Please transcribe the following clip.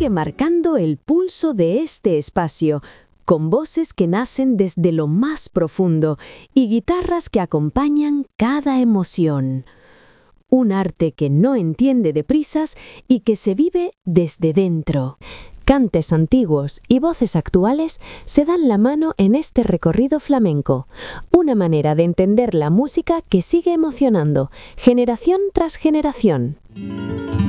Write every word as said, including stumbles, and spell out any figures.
sigue marcando el pulso de este espacio, con voces que nacen desde lo más profundo y guitarras que acompañan cada emoción. Un arte que no entiende de prisas y que se vive desde dentro. Cantes antiguos y voces actuales se dan la mano en este recorrido flamenco, una manera de entender la música que sigue emocionando, generación tras generación.